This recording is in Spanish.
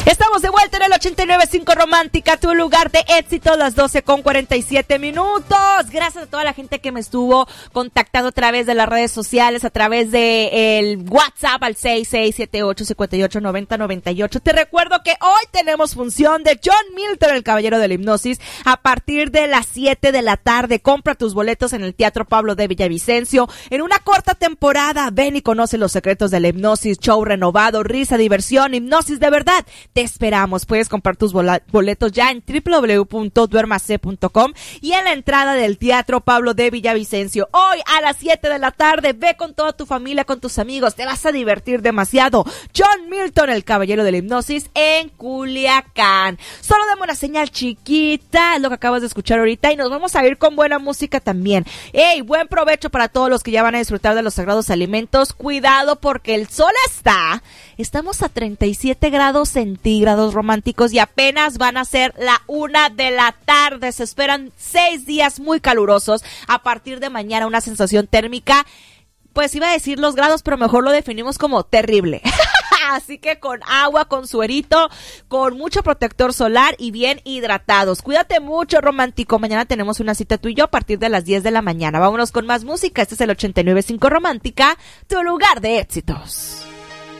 Estamos de vuelta en el 89.5 Romántica, tu lugar de éxito, las 12:47. Gracias a toda la gente que me estuvo contactando a través de las redes sociales, a través de el WhatsApp al 6678589098. Te recuerdo que hoy tenemos función de John Milton, el Caballero de la Hipnosis, a partir de las 7 de la tarde. Compra tus boletos en el Teatro Pablo de Villavicencio. En una corta temporada, ven y conoce los secretos de la hipnosis, show renovado, risa, diversión, hipnosis de verdad. Te esperamos. Puedes comprar tus boletos ya en www.duermase.com y en la entrada del Teatro Pablo de Villavicencio. Hoy a las 7 de la tarde, ve con toda tu familia, con tus amigos. Te vas a divertir demasiado. John Milton, el Caballero de la Hipnosis, en Culiacán. Solo dame una señal chiquita, es lo que acabas de escuchar ahorita, y nos vamos a ir con buena música también. ¡Ey! Buen provecho para todos los que ya van a disfrutar de los sagrados alimentos. Cuidado porque el sol estamos a 37 grados centígrados románticos y apenas van a ser la 1 de la tarde. Se esperan 6 días muy calurosos. A partir de mañana una sensación térmica, pues iba a decir los grados, pero mejor lo definimos como terrible. Así que con agua, con suerito, con mucho protector solar y bien hidratados. Cuídate mucho, romántico. Mañana tenemos una cita tú y yo a partir de las 10 de la mañana. Vámonos con más música. Este es el 89.5 Romántica, tu lugar de éxitos.